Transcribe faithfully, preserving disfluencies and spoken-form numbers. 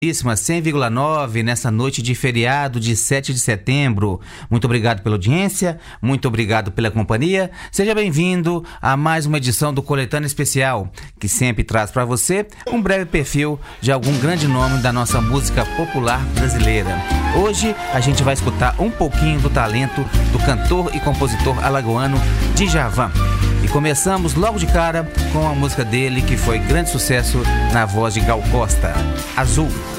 cem vírgula nove nessa noite de feriado de sete de setembro. Muito obrigado pela audiência, muito obrigado pela companhia. Seja bem-vindo a mais uma edição do Coletânea Especial, que sempre traz para você um breve perfil de algum grande nome da nossa música popular brasileira. Hoje a gente vai escutar um pouquinho do talento do cantor e compositor alagoano Djavan. E começamos logo de cara com a música dele, que foi grande sucesso na voz de Gal Costa, Azul.